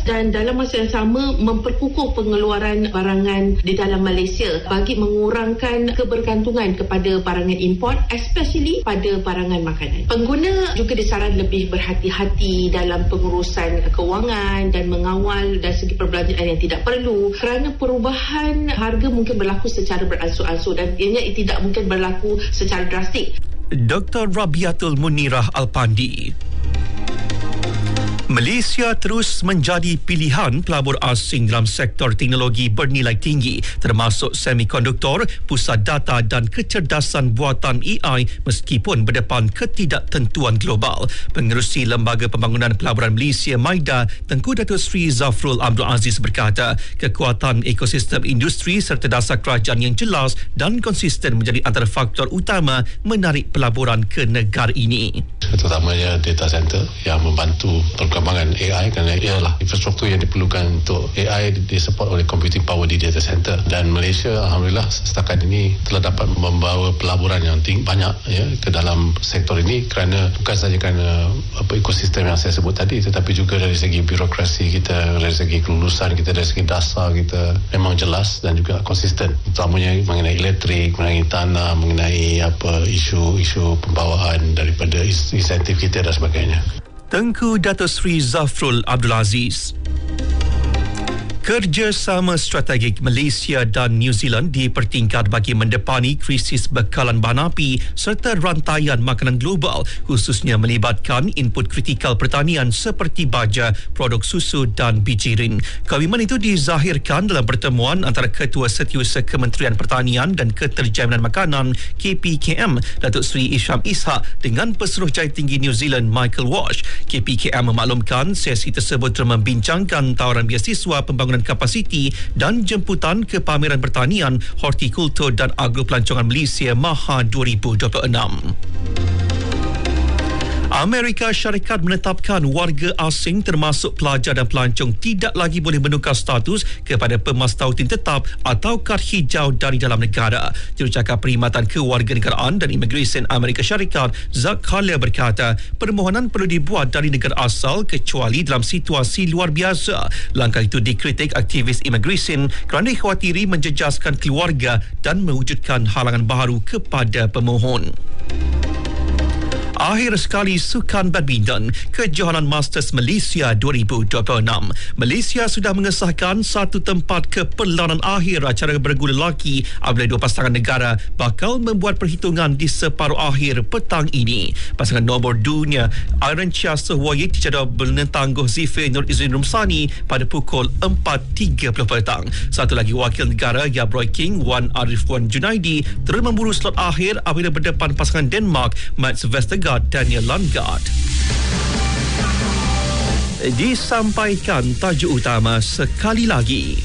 dan dalam masa yang sama memperkukuh pengeluaran barangan di dalam Malaysia bagi mengurangkan kebergantungan kepada barangan import, especially pada barangan makanan. Pengguna juga disaran lebih berhati-hati dalam pengurusan kewangan dan mengawal dari segi perbelanjaan yang tidak perlu, kerana perubahan harga mungkin berlaku secara beransur-ansur dan ianya tidak mungkin berlaku secara drastik. Dr. Rabiatul Munirah Alpandi. Malaysia terus menjadi pilihan pelabur asing dalam sektor teknologi bernilai tinggi termasuk semikonduktor, pusat data dan kecerdasan buatan AI meskipun berdepan ketidaktentuan global. Pengerusi Lembaga Pembangunan Pelaburan Malaysia MIDA, Tengku Datuk Seri Zafrul Abdul Aziz berkata, kekuatan ekosistem industri serta dasar kerajaan yang jelas dan konsisten menjadi antara faktor utama menarik pelaburan ke negara ini. Terutamanya data center yang membantu perkembangan AI, kerana ialah infrastruktur yang diperlukan untuk AI disupport oleh computing power di data center. Dan Malaysia alhamdulillah setakat ini telah dapat membawa pelaburan yang banyak ke dalam sektor ini, kerana bukan sahaja kerana ekosistem yang saya sebut tadi, tetapi juga dari segi birokrasi kita, dari segi kelulusan kita, dari segi dasar kita memang jelas dan juga konsisten, terutamanya mengenai elektrik, mengenai tanah, mengenai isu pembawaan daripada insentif kita dan sebagainya. Tengku Datuk Seri Zafrul Abdul Aziz. Kerjasama strategik Malaysia dan New Zealand dipertingkat bagi mendepani krisis bekalan bahan api serta rantaian makanan global, khususnya melibatkan input kritikal pertanian seperti baja, produk susu dan bijirin. Kawiman itu dizahirkan dalam pertemuan antara Ketua Setiausaha Kementerian Pertanian dan Keterjaminan Makanan KPKM Datuk Seri Isham Ishak dengan Pesuruhjaya Tinggi New Zealand Michael Walsh. KPKM memaklumkan sesi tersebut telah membincangkan tawaran beasiswa pembangunan kapasiti dan jemputan ke pameran pertanian, hortikultur dan agropelancongan Malaysia MAHA 2026. Amerika Syarikat menetapkan warga asing termasuk pelajar dan pelancong tidak lagi boleh menukar status kepada pemastautin tetap atau kad hijau dari dalam negara. Jurucakap Perkhidmatan Kewarganegaraan dan Imigresen Amerika Syarikat, Zak Khalil berkata, permohonan perlu dibuat dari negara asal kecuali dalam situasi luar biasa. Langkah itu dikritik aktivis imigresen kerana dikhawatiri menjejaskan keluarga dan mewujudkan halangan baru kepada pemohon. Akhir sekali sukan badminton, Kejohanan Masters Malaysia 2026. Malaysia sudah mengesahkan satu tempat ke perlawanan akhir acara bergu lelaki apabila dua pasangan negara bakal membuat perhitungan di separuh akhir petang ini. Pasangan nombor dunia Iron Chia Sohwayit dijadual menentangguh Zifir Nur Izzuddin Rumsani pada pukul 4.30 petang. Satu lagi wakil negara Yap Roy King Wan Arif Wan Junaidi terus memburu slot akhir apabila berdepan pasangan Denmark Mats Vestergaard Daniel Landgaard. Disampaikan tajuk utama sekali lagi.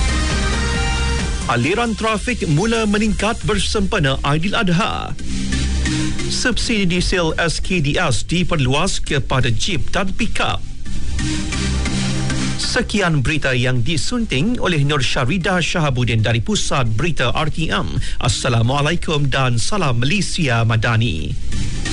Aliran trafik mula meningkat bersempena Aidiladha. Subsidi diesel SKDS diperluas kepada jeep dan pickup. Sekian berita yang disunting oleh Nur Syarida Shahabuddin dari Pusat Berita RTM. Assalamualaikum dan salam Malaysia Madani.